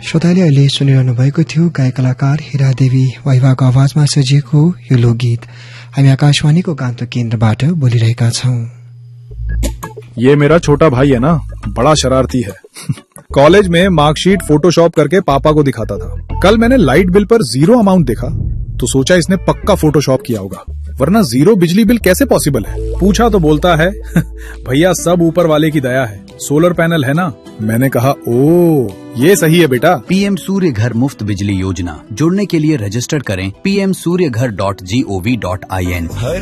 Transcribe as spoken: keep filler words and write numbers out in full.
श्रोताले अहिले सुनिरहनु भएको थियो गायक कलाकार हिरा देवी वाइवाको आवाजमा सजिएको यो लोकगीत। हामी आकाशवाणीको गान्तोक केन्द्रबाट बोलिरहेका छौं। ये मेरा छोटा भाई है ना, बड़ा शरारती है। कॉलेज में मार्कशीट फोटोशॉप करके पापा को दिखाता था। कल मैंने लाइट बिल पर जीरो अमाउंट देखा तो सोचा इसने पक्का फोटोशॉप किया होगा, वरना जीरो बिजली बिल कैसे पॉसिबल है। पूछा तो बोलता है भैया सब ऊपर वाले की दया है, सोलर पैनल है ना। मैंने कहा ओ ये सही है बेटा। पीएम सूर्य घर मुफ्त बिजली योजना, जुड़ने के लिए रजिस्टर करें पी एम सूर्य घर dot G O V dot I N.